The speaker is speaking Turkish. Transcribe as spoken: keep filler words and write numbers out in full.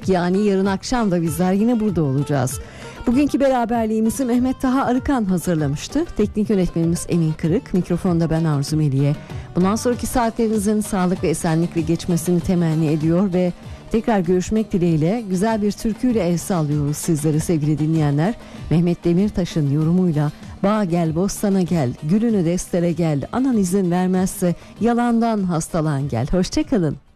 demiştik. Yani yarın akşam da bizler yine burada olacağız. Bugünkü beraberliğimizi Mehmet Taha Arıkan hazırlamıştı. Teknik yönetmenimiz Emin Kırık, mikrofonda ben Arzu Meliye. Bundan sonraki saatlerinizin sağlık ve esenlikle geçmesini temenni ediyor ve tekrar görüşmek dileğiyle güzel bir türküyle el sallıyoruz sizlere sevgili dinleyenler. Mehmet Demirtaş'ın yorumuyla "Bağa gel, bostana gel, gülünü destere gel, anan izin vermezse yalandan hastalan gel." Hoşçakalın.